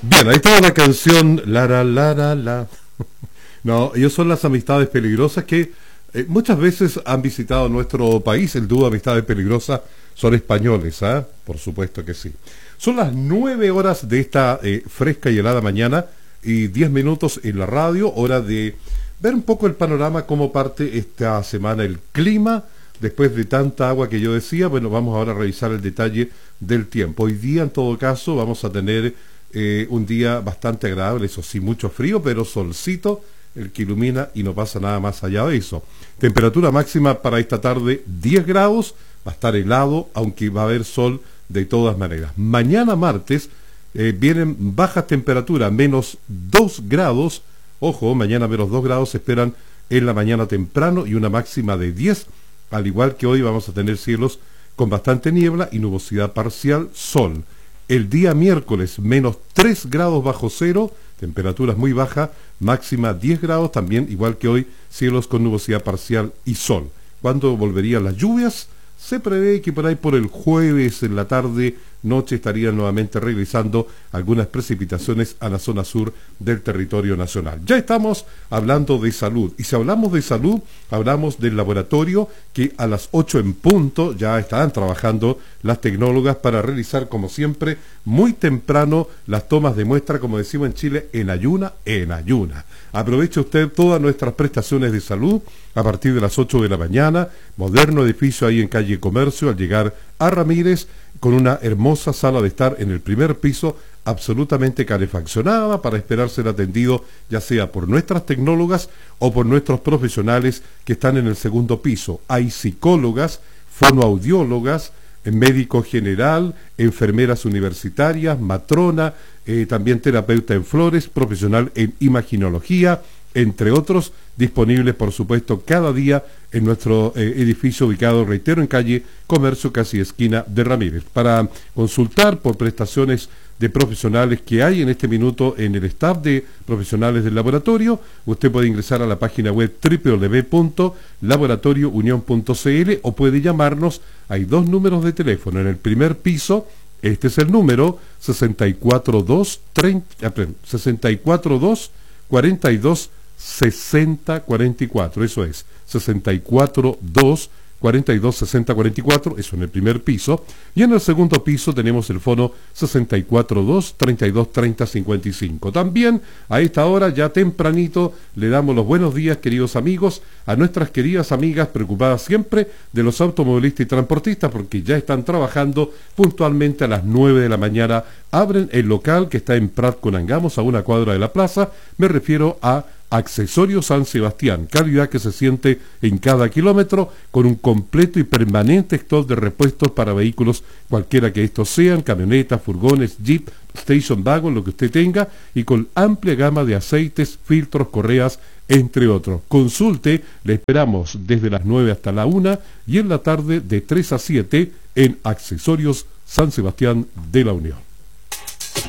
Bien, ahí estaba la canción La. No, ellos son las amistades peligrosas que muchas veces han visitado nuestro país. El dúo Amistades Peligrosas son españoles, ¿ah? Por supuesto que sí. Son las 9 horas de esta fresca y helada mañana y 10 minutos en la radio, hora de ver un poco el panorama, cómo parte esta semana el clima. Después de tanta agua que yo decía, bueno, vamos ahora a revisar el detalle del tiempo. Hoy día, en todo caso, vamos a tener un día bastante agradable, eso sí, mucho frío, pero solcito, el que ilumina y no pasa nada más allá de eso. Temperatura máxima para esta tarde, 10 grados, va a estar helado, aunque va a haber sol de todas maneras. Mañana martes vienen bajas temperaturas, menos 2 grados, ojo, mañana menos 2 grados se esperan en la mañana temprano y una máxima de 10, al igual que hoy vamos a tener cielos con bastante niebla y nubosidad parcial, sol. El día miércoles, menos 3 grados bajo cero, temperaturas muy bajas, máxima 10 grados, también igual que hoy, cielos con nubosidad parcial y sol. ¿Cuándo volverían las lluvias? Se prevé que por ahí por el jueves en la tarde, noche estarían nuevamente regresando algunas precipitaciones a la zona sur del territorio nacional. Ya estamos hablando de salud, y si hablamos de salud, hablamos del laboratorio que a las 8 en punto ya estarán trabajando las tecnólogas para realizar, como siempre, muy temprano las tomas de muestra, como decimos en Chile, en ayuna. Aproveche usted todas nuestras prestaciones de salud a partir de las 8 de la mañana, moderno edificio ahí en calle Comercio, al llegar a Ramírez, con una hermosa sala de estar en el primer piso, absolutamente calefaccionada para esperar ser atendido ya sea por nuestras tecnólogas o por nuestros profesionales que están en el segundo piso. Hay psicólogas, fonoaudiólogas, médico general, enfermeras universitarias, matrona, también terapeuta en flores, profesional en imaginología, entre otros, disponibles por supuesto cada día en nuestro edificio ubicado, reitero, en calle Comercio, casi esquina de Ramírez. Para consultar por prestaciones de profesionales que hay en este minuto en el staff de profesionales del laboratorio, usted puede ingresar a la página web www.laboratoriounion.cl o puede llamarnos. Hay 2 números de teléfono. En el primer piso, este es el número 642 42 60 44, eso es 642 42 60 44, eso en el primer piso, y en el segundo piso tenemos el fono 642 32 30 55. También a esta hora, ya tempranito, le damos los buenos días, queridos amigos, a nuestras queridas amigas preocupadas siempre de los automovilistas y transportistas, porque ya están trabajando puntualmente a las 9 de la mañana. Abren el local que está en Prat con Angamos, a una cuadra de la plaza. Me refiero a Accesorios San Sebastián, calidad que se siente en cada kilómetro, con un completo y permanente stock de repuestos para vehículos, cualquiera que estos sean, camionetas, furgones, jeep, station wagon, lo que usted tenga, y con amplia gama de aceites, filtros, correas, entre otros. Consulte, le esperamos desde las 9 hasta la 1 y en la tarde de 3 a 7 en Accesorios San Sebastián de la Unión.